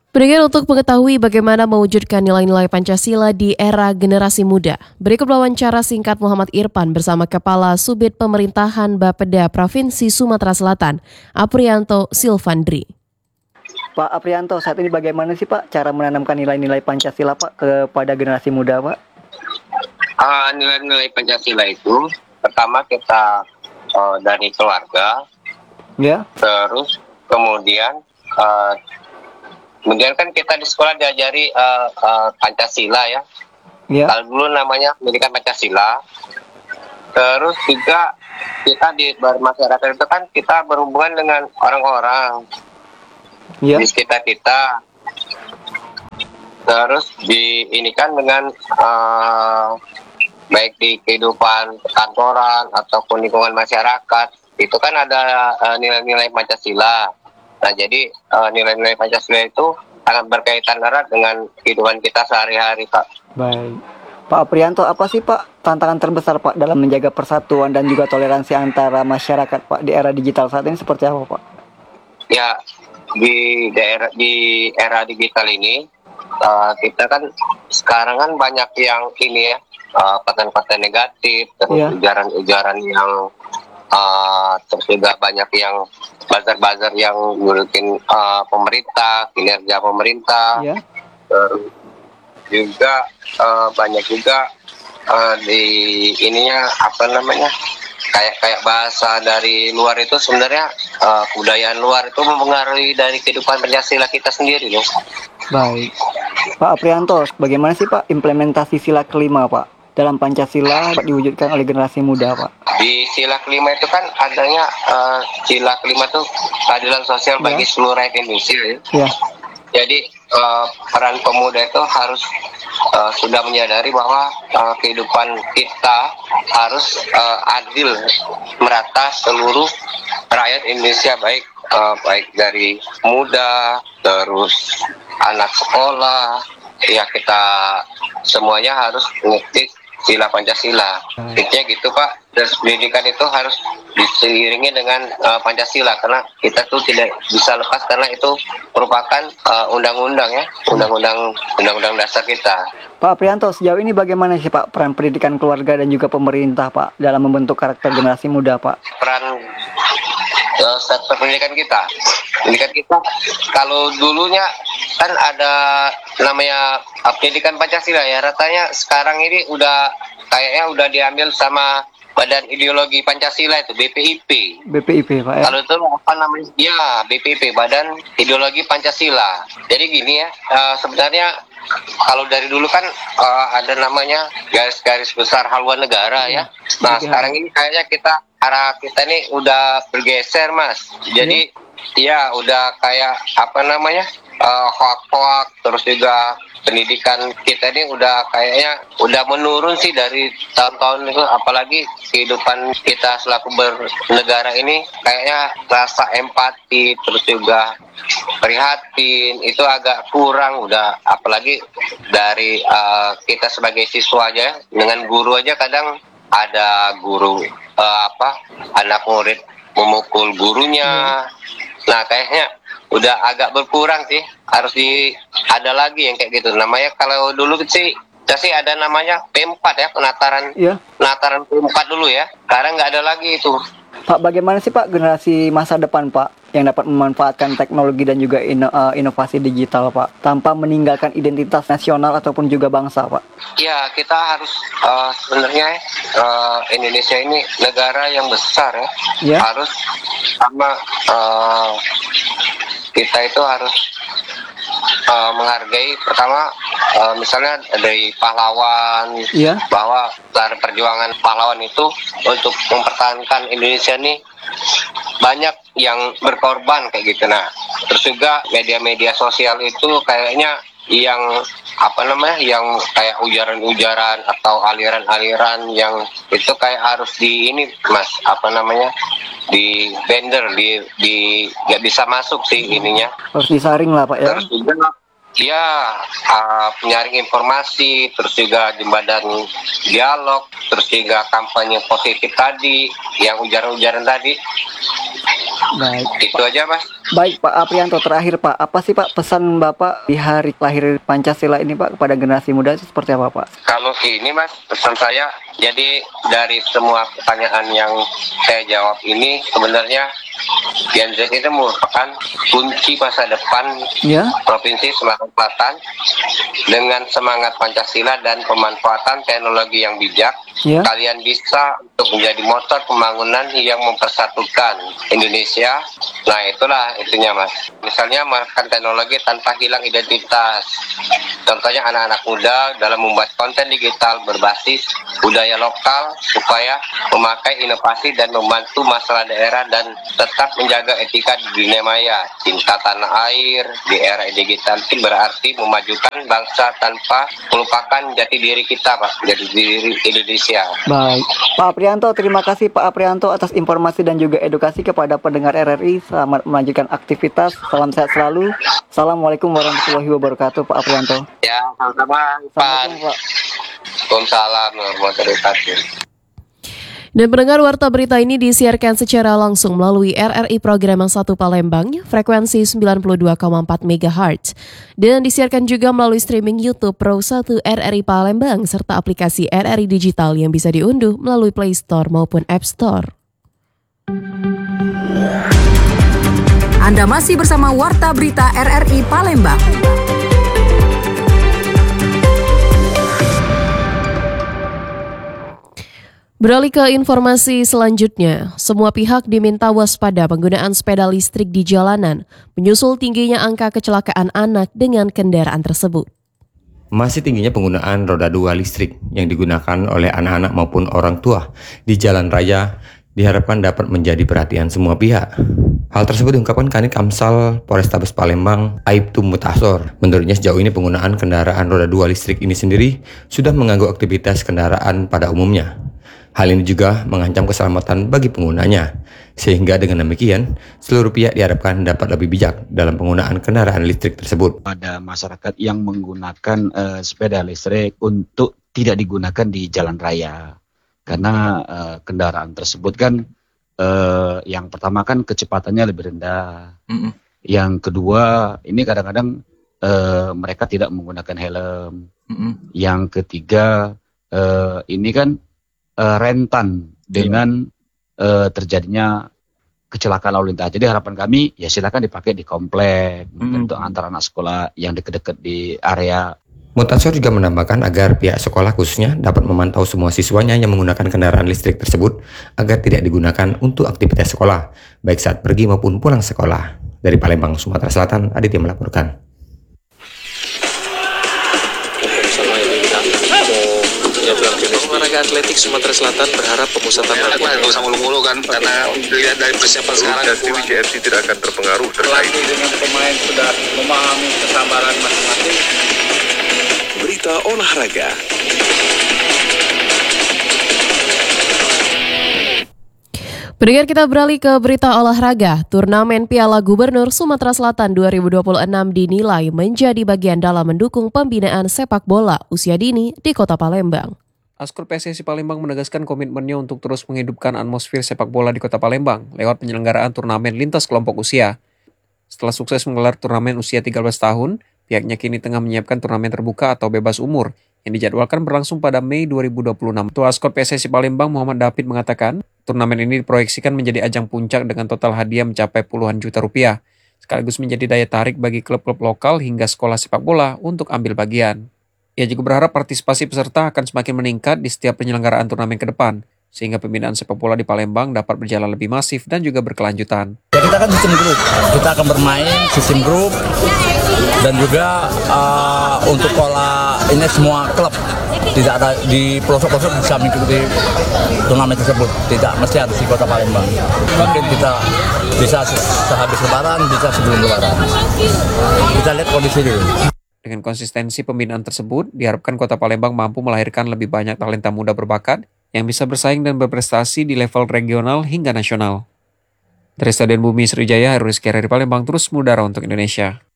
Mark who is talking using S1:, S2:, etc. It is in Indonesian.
S1: Pendengar untuk mengetahui bagaimana mewujudkan nilai-nilai Pancasila di era generasi muda, berikut wawancara singkat Muhammad Irfan bersama Kepala Subit Pemerintahan Bapeda Provinsi Sumatera Selatan, Aprianto Silvandri.
S2: Pak Aprianto, saat ini bagaimana sih Pak cara menanamkan nilai-nilai Pancasila Pak kepada generasi muda Pak?
S3: Nilai-nilai Pancasila itu pertama kita dari keluarga,
S2: Ya,
S3: terus kemudian kan kita di sekolah diajari Pancasila ya.
S2: ya,
S3: Kalau dulu namanya pendidikan Pancasila. Terus juga kita di masyarakat itu kan kita berhubungan dengan orang-orang
S2: ya,
S3: di sekitar kita. Terus diinikan dengan baik di kehidupan kantoran ataupun lingkungan masyarakat, itu kan ada nilai-nilai Pancasila. Nah, jadi nilai-nilai Pancasila itu sangat berkaitan erat dengan kehidupan kita sehari-hari, Pak.
S2: baik. Pak Aprianto, apa sih Pak tantangan terbesar Pak dalam menjaga persatuan dan juga toleransi antara masyarakat Pak di era digital saat ini seperti apa Pak?
S3: Ya, di era digital ini kita kan sekarang kan banyak yang ini ya, konten-konten negatif, terus
S2: Ya.
S3: ujaran-ujaran yang terus juga banyak yang buzzer-buzzer yang ngurutin pemerintah, kinerja pemerintah.
S2: Ya,
S3: Terus juga banyak juga di ininya apa namanya, kayak bahasa dari luar itu sebenarnya kebudayaan luar itu mempengaruhi dari kehidupan Pancasila kita sendiri loh.
S2: baik. Pak Aprianto, bagaimana sih Pak implementasi sila kelima Pak dalam Pancasila diwujudkan oleh generasi muda Pak?
S3: Di sila kelima itu kan adanya sila kelima itu keadilan sosial bagi seluruh rakyat Indonesia ya.
S2: Ya,
S3: Jadi peran pemuda itu harus sudah menyadari bahwa kehidupan kita harus adil merata seluruh rakyat Indonesia, baik dari muda, terus anak sekolah, ya kita semuanya harus mengikuti sila Pancasila. Intinya gitu Pak. Dan pendidikan itu harus diseiringi dengan Pancasila, karena kita tuh tidak bisa lepas karena itu merupakan undang-undang ya, undang-undang dasar kita.
S2: Pak Aprianto, sejauh ini bagaimana sih Pak peran pendidikan keluarga dan juga pemerintah Pak dalam membentuk karakter generasi muda Pak?
S3: Peran sektor pendidikan kita kalau dulunya kan ada namanya pendidikan Pancasila ya, ratanya sekarang ini kayaknya udah diambil sama Badan Ideologi Pancasila itu, BPIP.
S2: BPIP Pak ya?
S3: Kalau itu apa namanya? Ya, BPIP, Badan Ideologi Pancasila. Jadi gini ya, sebenarnya kalau dari dulu kan ada namanya garis-garis besar haluan negara ya. Nah, sekarang ini kayaknya arah kita ini udah bergeser, Mas. Jadi ya udah kayak apa namanya? Hoak-hoak, terus juga pendidikan kita ini kayaknya udah menurun sih dari tahun-tahun itu, apalagi kehidupan kita selaku bernegara ini kayaknya rasa empati terus juga prihatin itu agak kurang, udah apalagi dari kita sebagai siswa aja, dengan guru aja kadang ada guru anak murid memukul gurunya. Nah, kayaknya udah agak berkurang sih, ada lagi yang kayak gitu. Namanya kalau dulu sih kita sih ada namanya P4 ya, penataran P4 dulu ya. Sekarang nggak ada lagi itu.
S2: Pak, bagaimana sih Pak generasi masa depan Pak yang dapat memanfaatkan teknologi dan juga inovasi digital Pak tanpa meninggalkan identitas nasional ataupun juga bangsa Pak?
S3: Ya, kita harus sebenarnya Indonesia ini negara yang besar ya. Harus sama kita itu harus menghargai pertama misalnya dari pahlawan, bahwa dari perjuangan pahlawan itu untuk mempertahankan Indonesia ini banyak yang berkorban kayak gitu. Nah, terus juga media-media sosial itu kayaknya yang yang kayak ujaran-ujaran atau aliran-aliran yang itu kayak harus Mas, di bender, nggak bisa masuk sih ininya.
S2: Harus disaring lah Pak ya.
S3: Terus juga penyaring informasi, terus juga jembatan dialog, terus juga kampanye positif tadi, yang ujaran-ujaran tadi.
S2: Baik.
S3: Itu aja Mas.
S2: Baik Pak Aprianto, terakhir Pak, apa sih Pak pesan Bapak di hari lahir Pancasila ini Pak kepada generasi muda itu seperti apa Pak?
S3: Kalau ini Mas, pesan saya, jadi dari semua pertanyaan yang saya jawab ini sebenarnya Gen Z itu merupakan kunci masa depan
S2: Ya,
S3: Provinsi Sumatera Selatan dengan semangat Pancasila dan pemanfaatan teknologi yang bijak.
S2: ya.
S3: Kalian bisa untuk menjadi motor pembangunan yang mempersatukan Indonesia. Nah itulah itunya Mas. Misalnya menggunakan teknologi tanpa hilang identitas. Contohnya anak-anak muda dalam membuat konten digital berbasis budaya lokal supaya memakai inovasi dan membantu masalah daerah dan tetap menjaga etika di dunia maya. Cinta tanah air di era digital itu berarti memajukan bangsa tanpa melupakan jati diri kita Pak, jati diri Indonesia.
S2: Baik, Pak Aprianto, terima kasih Pak Aprianto atas informasi dan juga edukasi kepada pendengar RRI. Selamat melanjutkan aktivitas, salam sehat selalu. Assalamualaikum warahmatullahi wabarakatuh Pak Aprianto.
S3: Ya, sama-sama Pak.
S2: Assalamualaikum Pak.
S3: Waalaikumsalam warahmatullahi wabarakatuh.
S1: Dan pendengar Warta Berita ini disiarkan secara langsung melalui RRI Program 1 Palembang, frekuensi 92,4 MHz. Dan disiarkan juga melalui streaming YouTube Pro 1 RRI Palembang, serta aplikasi RRI Digital yang bisa diunduh melalui Play Store maupun App Store.
S4: Anda masih bersama Warta Berita RRI Palembang.
S1: Beralih ke informasi selanjutnya, semua pihak diminta waspada penggunaan sepeda listrik di jalanan, menyusul tingginya angka kecelakaan anak dengan kendaraan tersebut.
S5: Masih tingginya penggunaan roda 2 listrik yang digunakan oleh anak-anak maupun orang tua di jalan raya diharapkan dapat menjadi perhatian semua pihak. Hal tersebut diungkapkan Kanit Kamsal Polrestabes Palembang, Aibtu Mutasor. Menurutnya sejauh ini penggunaan kendaraan roda 2 listrik ini sendiri sudah mengganggu aktivitas kendaraan pada umumnya. Hal ini juga mengancam keselamatan bagi penggunanya, sehingga dengan demikian seluruh pihak diharapkan dapat lebih bijak dalam penggunaan kendaraan listrik tersebut.
S6: Pada masyarakat yang menggunakan sepeda listrik untuk tidak digunakan di jalan raya, karena kendaraan tersebut kan yang pertama kan kecepatannya lebih rendah, yang kedua ini kadang-kadang mereka tidak menggunakan helm, yang ketiga ini kan rentan dengan terjadinya kecelakaan lalu lintas. Jadi harapan kami ya silakan dipakai di komplek untuk antar anak sekolah yang dekat-dekat di area.
S5: Mutasor juga menambahkan agar pihak sekolah khususnya dapat memantau semua siswanya yang menggunakan kendaraan listrik tersebut agar tidak digunakan untuk aktivitas sekolah, baik saat pergi maupun pulang sekolah. Dari Palembang, Sumatera Selatan, Aditya melaporkan.
S7: Olahraga atletik Sumatera Selatan berharap pemusatan latihan
S8: nggak usah mulu-mulu kan, karena dilihat dari persiapan sekarang WJRC tidak akan terpengaruh terkait
S9: dengan pemain sudah memahami kesabaran masing-masing.
S7: berita olahraga.
S1: Pendengar, kita beralih ke berita olahraga. Turnamen Piala Gubernur Sumatera Selatan 2026 dinilai menjadi bagian dalam mendukung pembinaan sepak bola usia dini di Kota Palembang.
S10: Askul PSSI Palembang menegaskan komitmennya untuk terus menghidupkan atmosfer sepak bola di Kota Palembang lewat penyelenggaraan turnamen lintas kelompok usia. Setelah sukses menggelar turnamen usia 13 tahun, pihaknya kini tengah menyiapkan turnamen terbuka atau bebas umur yang dijadwalkan berlangsung pada Mei 2026. Ketua Askul PSSI Palembang Muhammad David mengatakan, turnamen ini diproyeksikan menjadi ajang puncak dengan total hadiah mencapai puluhan juta rupiah, sekaligus menjadi daya tarik bagi klub-klub lokal hingga sekolah sepak bola untuk ambil bagian. Ia juga berharap partisipasi peserta akan semakin meningkat di setiap penyelenggaraan turnamen ke depan, sehingga pembinaan sepak bola di Palembang dapat berjalan lebih masif dan juga berkelanjutan.
S9: Ya, kita kan sistem grup, kita akan bermain sistem grup dan juga untuk pola ini semua klub tidak ada di pelosok-pelosok bisa mengikuti turnamen tersebut, tidak mesti harus di Kota Palembang. Mungkin kita bisa sehabis lebaran, bisa sebelum lebaran. Kita lihat kondisi dulu.
S10: Dengan konsistensi pembinaan tersebut, diharapkan Kota Palembang mampu melahirkan lebih banyak talenta muda berbakat yang bisa bersaing dan berprestasi di level regional hingga nasional. Dari Stadion Bumi Sriwijaya, Heru Rizky dari Palembang terus mengudara untuk Indonesia.